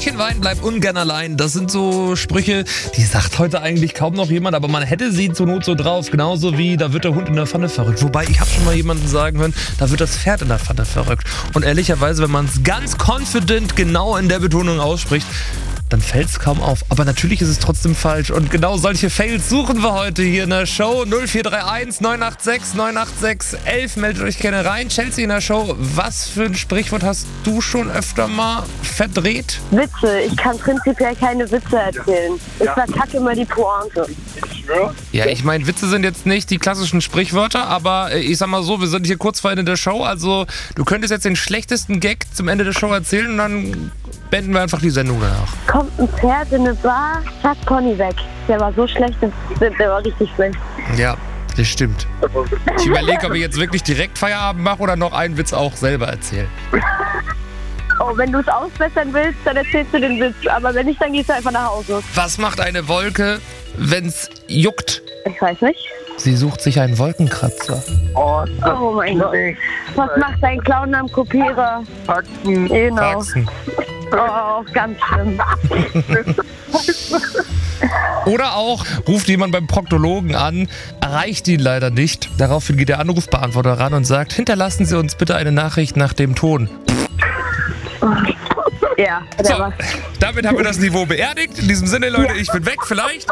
Mädchen weint, bleib ungern allein. Das sind so Sprüche, die sagt heute eigentlich kaum noch jemand, aber man hätte sie zur Not so drauf. Genauso wie, da wird der Hund in der Pfanne verrückt. Wobei, ich habe schon mal jemanden sagen hören, da wird das Pferd in der Pfanne verrückt. Und ehrlicherweise, wenn man es ganz confident genau in der Betonung ausspricht, dann fällt es kaum auf. Aber natürlich ist es trotzdem falsch. Und genau solche Fails suchen wir heute hier in der Show. 0431 986 986 11. Meldet euch gerne rein. Chelsea in der Show. Was für ein Sprichwort hast du schon öfter mal verdreht? Witze. Ich kann prinzipiell keine Witze erzählen. Ich verkacke immer die Pointe. Ja, ich meine, Witze sind jetzt nicht die klassischen Sprichwörter, aber ich sag mal so, wir sind hier kurz vor Ende der Show. Also, du könntest jetzt den schlechtesten Gag zum Ende der Show erzählen und dann beenden wir einfach die Sendung danach. Kommt ein Pferd in eine Bar, zack, Pony weg. Der war so schlecht, der war richtig schlecht. Ja, das stimmt. Ich überlege, ob ich jetzt wirklich direkt Feierabend mache oder noch einen Witz auch selber erzähle. Oh, wenn du es ausbessern willst, dann erzählst du den Witz. Aber wenn nicht, dann gehst du einfach nach Hause. Was macht eine Wolke, wenn's juckt? Ich weiß nicht. Sie sucht sich einen Wolkenkratzer. Oh mein Gott. Was macht ein Clown am Kopierer? Faxen. Genau. Faxen. Oh, ganz schlimm. Oder auch, ruft jemand beim Proktologen an, erreicht ihn leider nicht. Daraufhin geht der Anrufbeantworter ran und sagt, hinterlassen Sie uns bitte eine Nachricht nach dem Ton. Ja, So, damit haben wir das Niveau beerdigt. In diesem Sinne, Leute, ich bin weg vielleicht.